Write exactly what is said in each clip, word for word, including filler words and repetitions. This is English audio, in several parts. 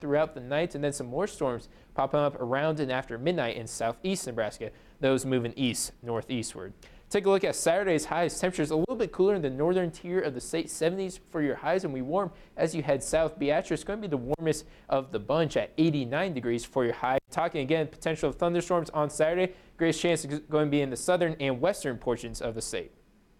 throughout the night, and then some more storms popping up around and after midnight in southeast Nebraska, those moving east northeastward. Take a look at Saturday's highs. Temperatures a little bit cooler in the northern tier of the state, seventies for your highs, and we warm as you head south. Beatrice going to be the warmest of the bunch at eighty-nine degrees for your high. Talking again, potential of thunderstorms on Saturday. Greatest chance is going to be in the southern and western portions of the state.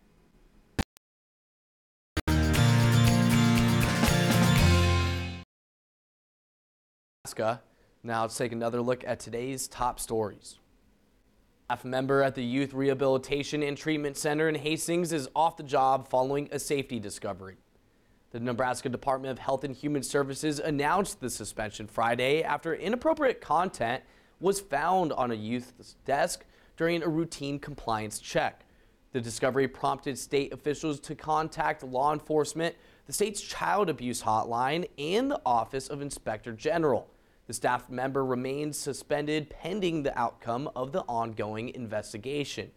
Now let's take another look at today's top stories. A member at the Youth Rehabilitation and Treatment Center in Hastings is off the job following a safety discovery. The Nebraska Department of Health and Human Services announced the suspension Friday after inappropriate content was found on a youth's desk during a routine compliance check. The discovery prompted state officials to contact law enforcement, the state's child abuse hotline, and the Office of Inspector General. The staff member remains suspended pending the outcome of the ongoing investigation.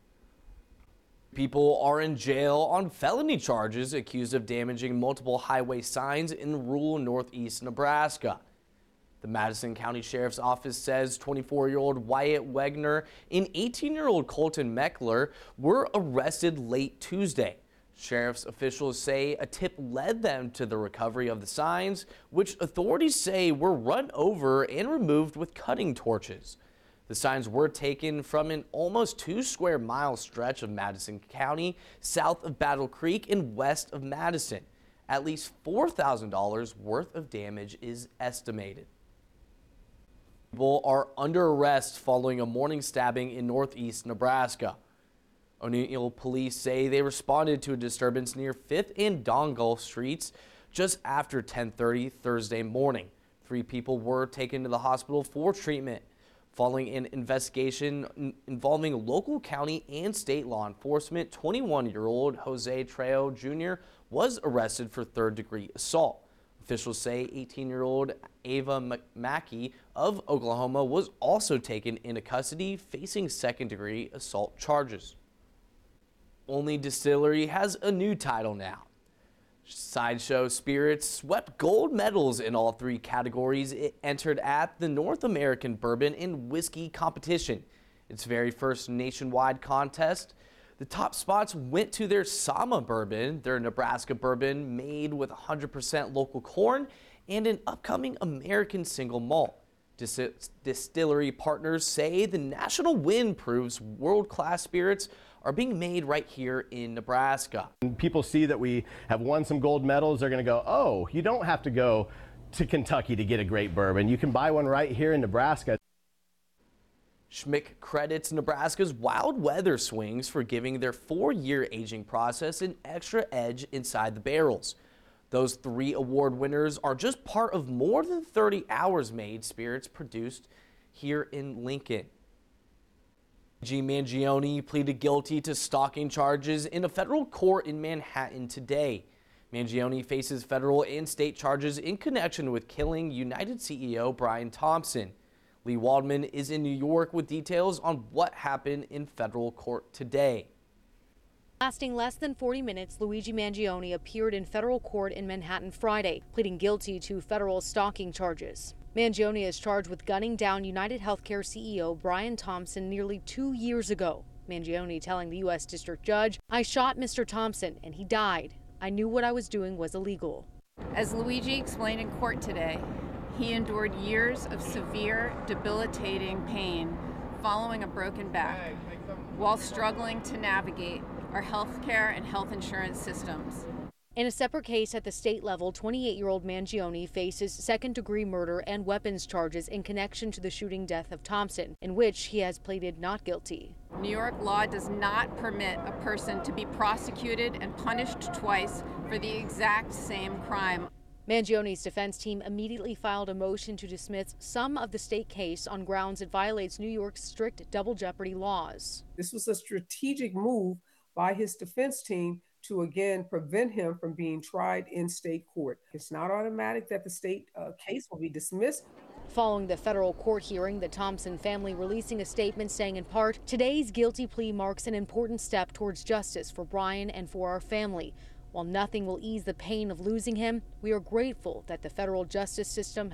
People are in jail on felony charges accused of damaging multiple highway signs in rural northeast Nebraska. The Madison County Sheriff's Office says twenty-four-year-old Wyatt Wegner and eighteen-year-old Colton Meckler were arrested late Tuesday. Sheriff's officials say a tip led them to the recovery of the signs, which authorities say were run over and removed with cutting torches. The signs were taken from an almost two square mile stretch of Madison County, south of Battle Creek and west of Madison. At least four thousand dollars worth of damage is estimated. People are under arrest following a morning stabbing in northeast Nebraska. O'Neill police say they responded to a disturbance near fifth and Dongle Streets just after ten thirty Thursday morning. Three people were taken to the hospital for treatment. Following an investigation involving local, county, and state law enforcement, twenty-one-year-old Jose Trejo Junior was arrested for third-degree assault. Officials say eighteen-year-old Ava Mackey of Oklahoma was also taken into custody, facing second-degree assault charges. Only Distillery has a new title now. Sideshow Spirits swept gold medals in all three categories it entered at the North American Bourbon and Whiskey Competition, its very first nationwide contest. The top spots went to their Sama Bourbon, their Nebraska bourbon made with one hundred percent local corn, and an upcoming American single malt. Dis Distillery partners say the national win proves world-class spirits are being made right here in Nebraska. When people see that we have won some gold medals, they're going to go, oh, you don't have to go to Kentucky to get a great bourbon. You can buy one right here in Nebraska. Schmick credits Nebraska's wild weather swings for giving their four-year aging process an extra edge inside the barrels. Those three award winners are just part of more than thirty hours-made spirits produced here in Lincoln. Luigi Mangione pleaded guilty to stalking charges in a federal court in Manhattan today. Mangione faces federal and state charges in connection with killing United C E O Brian Thompson. Lee Waldman is in New York with details on what happened in federal court today. Lasting less than forty minutes, Luigi Mangione appeared in federal court in Manhattan Friday, pleading guilty to federal stalking charges. Mangione is charged with gunning down United Healthcare C E O Brian Thompson nearly two years ago. Mangione telling the U S District Judge, "I shot Mister Thompson and he died. I knew what I was doing was illegal." As Luigi explained in court today, he endured years of severe, debilitating pain following a broken back while struggling to navigate our healthcare and health insurance systems. In a separate case at the state level, twenty-eight-year-old Mangione faces second-degree murder and weapons charges in connection to the shooting death of Thompson, in which he has pleaded not guilty. New York law does not permit a person to be prosecuted and punished twice for the exact same crime. Mangione's defense team immediately filed a motion to dismiss some of the state case on grounds it violates New York's strict double jeopardy laws. This was a strategic move by his defense team to again prevent him from being tried in state court. It's not automatic that the state uh, case will be dismissed. Following the federal court hearing, the Thompson family releasing a statement saying in part, "Today's guilty plea marks an important step towards justice for Brian and for our family. While nothing will ease the pain of losing him, we are grateful that the federal justice system